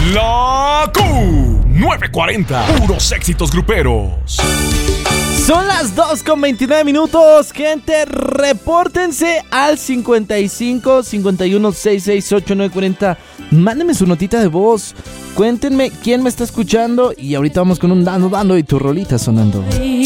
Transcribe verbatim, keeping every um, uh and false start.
La Q novecientos cuarenta, puros éxitos gruperos. Son las dos con veintinueve minutos, gente, repórtense al cincuenta y cinco, cincuenta y uno, sesenta y seis, ochenta y nueve cuarenta. Mándenme su notita de voz, cuéntenme quién me está escuchando y ahorita vamos con un dando dando y tu rolita sonando.